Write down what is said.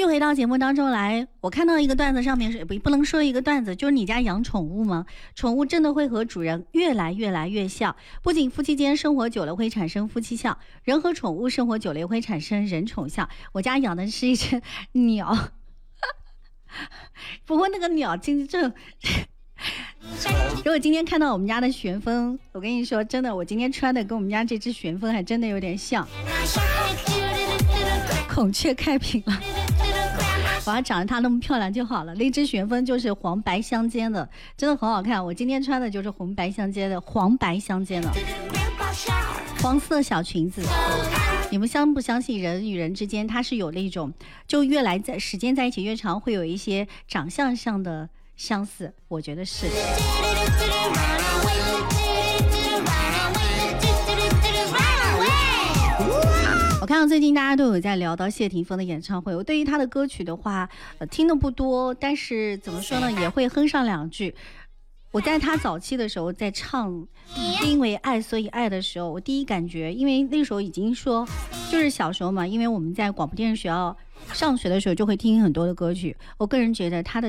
回到节目当中来，我看到一个段子，上面是不能说一个段子，就是你家养宠物吗？宠物真的会和主人越来越像，不仅夫妻间生活久了会产生夫妻相，人和宠物生活久了也会产生人宠相。我家养的是一只鸟，不过那个鸟经正。如果今天看到我们家的旋风，我跟你说真的，我今天穿的跟我们家这只旋风还真的有点像。孔雀开屏了，我要长得它那么漂亮就好了。那只旋风就是黄白相间的，真的很好看。我今天穿的就是黄白相间的黄色小裙子。你们相不相信人与人之间它是有那种就越来在时间在一起越长会有一些长相上的相似？我觉得是。我看到最近大家都有在聊到谢霆锋的演唱会，我对于他的歌曲的话，听的不多，但是怎么说呢，也会哼上两句。我在他早期的时候在唱因为爱所以爱的时候，我第一感觉，因为那时候已经说就是小时候嘛，因为我们在广播电视学校上学的时候就会听很多的歌曲，我个人觉得他的